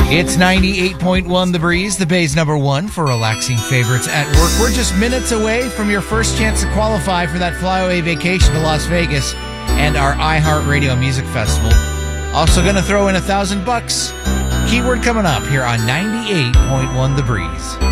It's 98.1 The Breeze, the Bay's #1 for relaxing favorites at work. We're just minutes away from your first chance to qualify for that flyaway vacation to Las Vegas and our iHeartRadio Music Festival. Also going to throw in $1,000. Keyword coming up here on 98.1 The Breeze.